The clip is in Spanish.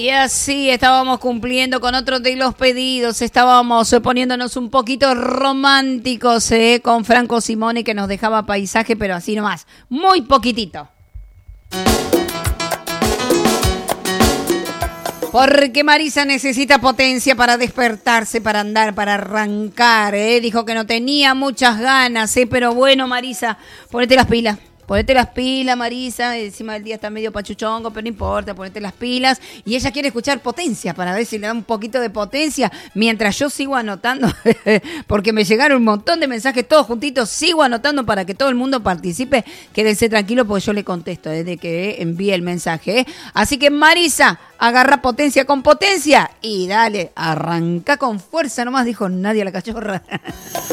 Y así estábamos cumpliendo con otro de los pedidos, estábamos poniéndonos un poquito románticos con Franco Simone, que nos dejaba paisaje, pero así nomás, muy poquitito. Porque Marisa necesita potencia para despertarse, para andar, para arrancar, Dijo que no tenía muchas ganas, pero bueno, Marisa, ponete las pilas. Ponete las pilas, Marisa, encima del día está medio pachuchongo, pero no importa, ponete las pilas. Y ella quiere escuchar potencia para ver si le da un poquito de potencia mientras yo sigo anotando, porque me llegaron un montón de mensajes todos juntitos, sigo anotando para que todo el mundo participe. Quédense tranquilos porque yo le contesto desde que envíe el mensaje. Así que Marisa, agarra potencia con potencia y dale, arranca con fuerza nomás, dijo nadie a la cachorra.